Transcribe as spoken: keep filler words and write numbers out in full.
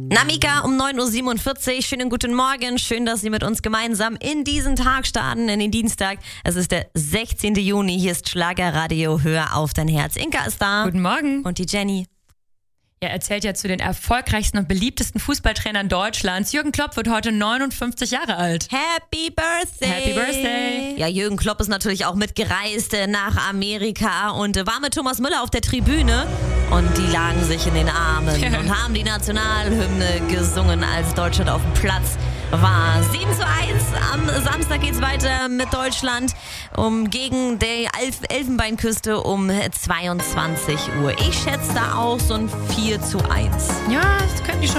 Namika um neun Uhr siebenundvierzig. Schönen guten Morgen. Schön, dass Sie mit uns gemeinsam in diesen Tag starten, in den Dienstag. Es ist der sechzehnten Juni. Hier ist Schlagerradio. Hör auf dein Herz. Inka ist da. Guten Morgen. Und die Jenny. Er erzählt ja zu den erfolgreichsten und beliebtesten Fußballtrainern Deutschlands. Jürgen Klopp wird heute neunundfünfzig Jahre alt. Happy Birthday! Happy Birthday! Ja, Jürgen Klopp ist natürlich auch mitgereist äh, nach Amerika und äh, war mit Thomas Müller auf der Tribüne. Und die lagen sich in den Armen und haben die Nationalhymne gesungen, als Deutschland auf dem Platz war. sieben zu eins. Am Samstag geht's weiter mit Deutschland um, gegen die Elf- Elfenbeinküste um zweiundzwanzig Uhr. Ich schätze da auch so ein vier zu eins. Ja, das können die schon.